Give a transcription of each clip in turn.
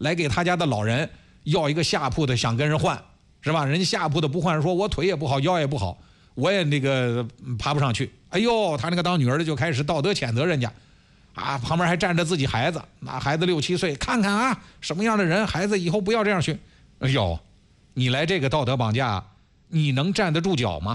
来给他家的老人要一个下铺的，想跟人换，是吧？人家下铺的不换，说我腿也不好，腰也不好，我也那个爬不上去。哎呦，他那个当女儿的就开始道德谴责人家，啊，旁边还站着自己孩子，那孩子6、7岁，看看啊，什么样的人，孩子以后不要这样学。哎呦，你来这个道德绑架，你能站得住脚吗？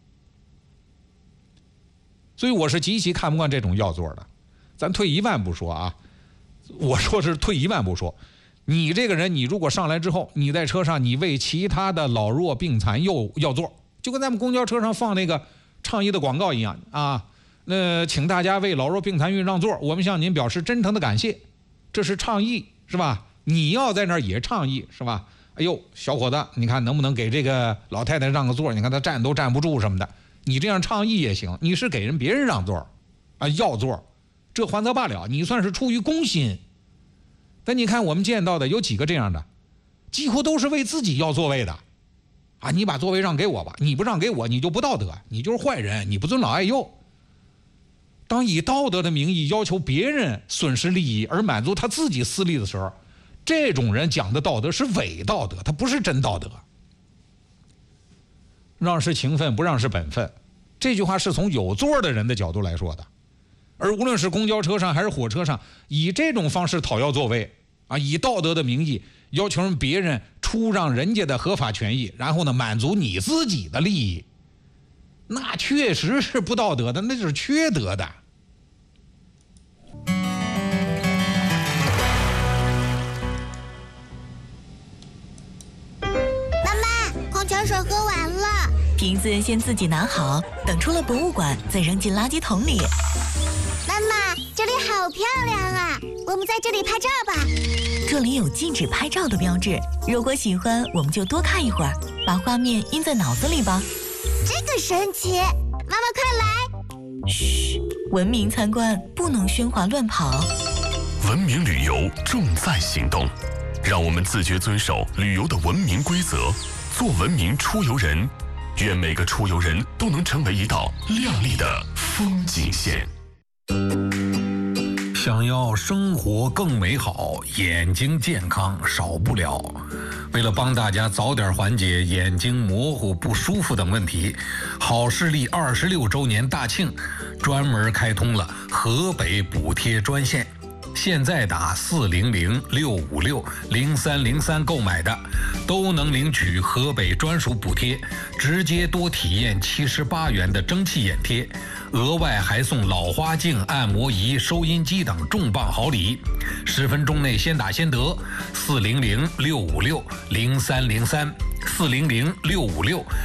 所以我是极其看不惯这种要座的。咱退一万步说啊，我说是退一万步说，你这个人，你如果上来之后，你在车上，你为其他的老弱病残要座，就跟咱们公交车上放那个倡议的广告一样啊。那请大家为老弱病残孕让座，我们向您表示真诚的感谢，这是倡议，是吧？你要在那儿也倡议，是吧？哎呦，小伙子，你看能不能给这个老太太让个座？你看她站都站不住什么的，你这样倡议也行，你是给别人让座啊，要座，这还则罢了，你算是出于公心。但你看我们见到的有几个这样的，几乎都是为自己要座位的啊！你把座位让给我吧，你不让给我，你就不道德，你就是坏人，你不尊老爱幼。当以道德的名义要求别人损失利益而满足他自己私利的时候，这种人讲的道德是伪道德，他不是真道德。让是情分，不让是本分，这句话是从有座的人的角度来说的。而无论是公交车上还是火车上，以这种方式讨要座位啊，以道德的名义要求别人出让人家的合法权益，然后呢满足你自己的利益，那确实是不道德的，那就是缺德的。 妈妈，矿泉水喝完了， 瓶子先自己拿好，等出了博物馆再扔进垃圾桶里。 妈妈，这里好漂亮啊，我们在这里拍照吧。 这里有禁止拍照的标志，如果喜欢我们就多看一会儿，把画面印在脑子里吧。 这个神奇，妈妈快来。 嘘，文明参观不能喧哗乱跑。 文明旅游重在行动，让我们自觉遵守旅游的文明规则，做文明出游人。愿每个出游人都能成为一道亮丽的风景线。 想要生活更美好，眼睛健康少不了。为了帮大家早点缓解眼睛模糊不舒服等问题，好视力26周年大庆专门开通了河北补贴专线。现在打400-656-0303购买的，都能领取河北专属补贴，直接多体验78元的蒸汽眼贴，额外还送老花镜、按摩仪、收音机等重磅好礼。10分钟内先打先得，400-656-0303，400-656